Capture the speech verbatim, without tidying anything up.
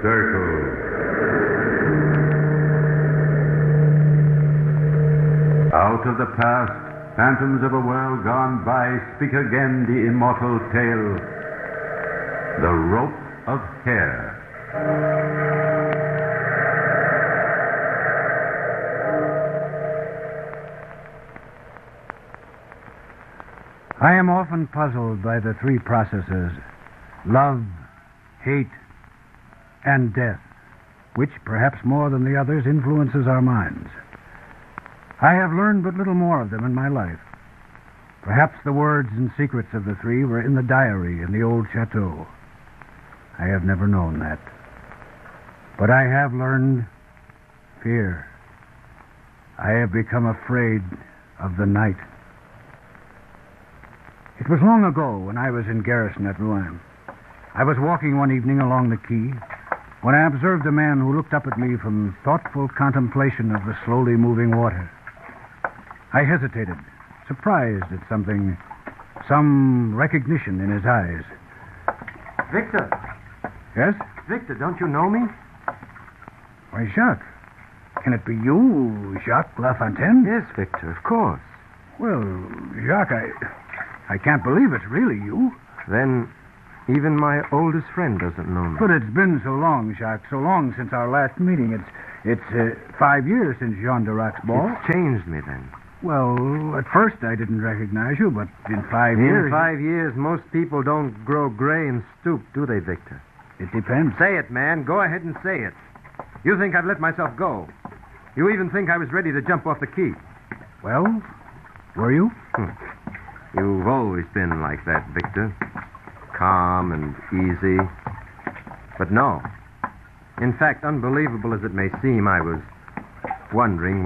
circle. Out of the past, phantoms of a world gone by speak again the immortal tale, the rope of hair. I am often puzzled by the three processes, love, hate, and death, which, perhaps more than the others, influences our minds. I have learned but little more of them in my life. Perhaps the words and secrets of the three were in the diary in the old chateau. I have never known that. But I have learned fear. I have become afraid of the night. It was long ago when I was in garrison at Rouen. I was walking one evening along the quay when I observed a man who looked up at me from thoughtful contemplation of the slowly moving water. I hesitated, surprised at something, some recognition in his eyes. Victor. Yes? Victor, don't you know me? Why, Jacques. Can it be you, Jacques Lafontaine? Yes, Victor, of course. Well, Jacques, I... I can't believe it's really you. Then even my oldest friend doesn't know me. But it's been so long, Jacques, so long since our last meeting. It's it's uh, five years since Jean Darac's ball. It's changed me then. Well, at first I didn't recognize you, but in five in years... In five years, most people don't grow gray and stoop, do they, Victor? It depends. Say it, man. Go ahead and say it. You think I've let myself go. You even think I was ready to jump off the quay. Well, were you? Hmm. You've always been like that, Victor. Calm and easy. But no. In fact, unbelievable as it may seem, I was wondering